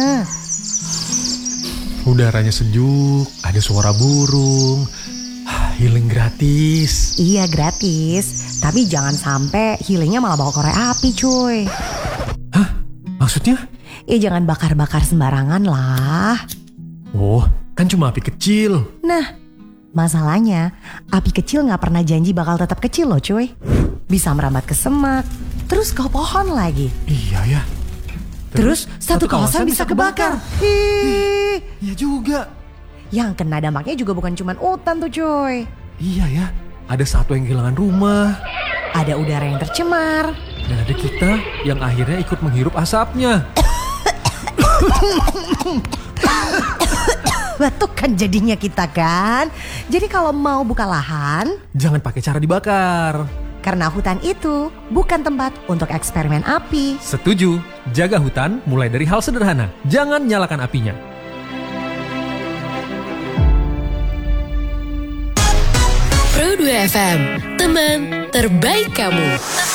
Udaranya sejuk, ada suara burung. Healing gratis. Iya gratis, tapi jangan sampai healingnya malah bawa korek api cuy. Hah? Maksudnya? Jangan bakar-bakar sembarangan lah. Oh, kan cuma api kecil. Nah, masalahnya api kecil gak pernah janji bakal tetap kecil loh cuy. Bisa merambat ke semak, terus ke pohon lagi. Iya ya. Terus satu kawasan bisa kebakar. Iya juga. Yang kena dampaknya juga bukan cuma hutan tuh cuy. Iya ya, ada satu yang kehilangan rumah. Ada udara yang tercemar. Dan ada kita yang akhirnya ikut menghirup asapnya. Batuk kan jadinya kita kan. Jadi kalau mau buka lahan, Jangan pakai cara dibakar. karena hutan itu bukan tempat untuk eksperimen api. Setuju, jaga hutan mulai dari hal sederhana. Jangan nyalakan apinya. Pro 2 FM, teman terbaik kamu.